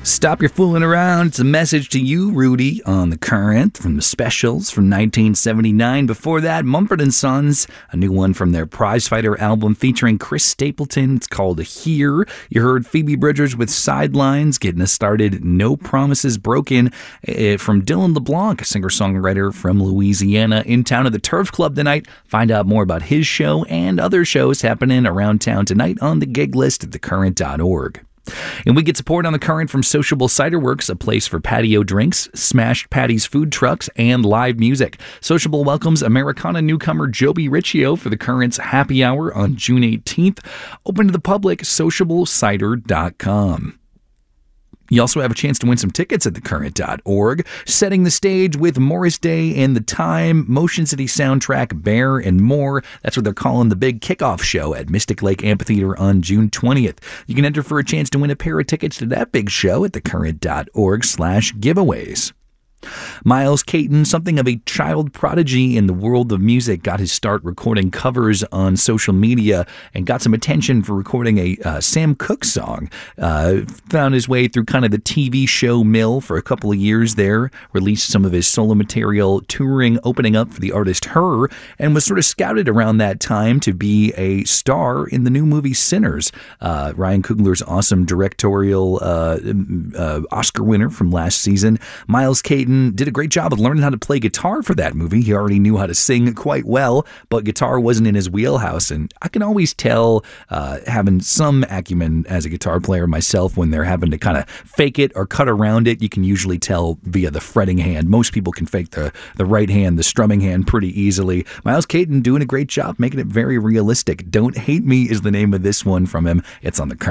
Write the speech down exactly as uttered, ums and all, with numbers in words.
Stop your fooling around. It's a message to you, Rudy, on The Current from the Specials from nineteen seventy-nine. Before that, Mumford and Sons, a new one from their Prizefighter album featuring Chris Stapleton. It's called Here. You heard Phoebe Bridgers with Sidelines, getting us started. No Promises Broken uh, from Dylan LeBlanc, a singer-songwriter from Louisiana, in town at the Turf Club tonight. Find out more about his show and other shows happening around town tonight on the gig list at the current dot org. And we get support on The Current from Sociable Cider Works, a place for patio drinks, smashed patties food trucks, and live music. Sociable welcomes Americana newcomer Joby Riccio for The Current's Happy Hour on June eighteenth. Open to the public, sociable cider dot com. You also have a chance to win some tickets at the current dot org. Setting the stage with Morris Day and The Time, Motion City Soundtrack, Bear, and more. That's what they're calling the big kickoff show at Mystic Lake Amphitheater on June twentieth. You can enter for a chance to win a pair of tickets to that big show at the current dot org slash giveaways. Miles Caton, something of a child prodigy in the world of music, got his start recording covers on social media and got some attention for recording a uh, Sam Cooke song. Uh, found his way through kind of the T V show mill for a couple of years there, released some of his solo material, touring, opening up for the artist Her, and was sort of scouted around that time to be a star in the new movie Sinners. Uh, Ryan Coogler's awesome directorial uh, uh, Oscar winner from last season. Miles Caton did a great job of learning how to play guitar for that movie. He already knew how to sing quite well, but guitar wasn't in his wheelhouse. And I can always tell, uh, having some acumen as a guitar player myself, when they're having to kind of fake it or cut around it, you can usually tell via the fretting hand. Most people can fake the, the right hand, the strumming hand pretty easily. Miles Caton doing a great job, making it very realistic. Don't Hate Me is the name of this one from him. It's on the Current.